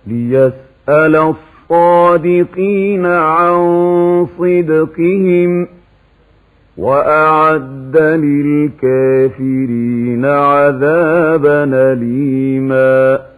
ليسأل الصادقين عن صدقهم وأعد للكافرين عذابا أليما.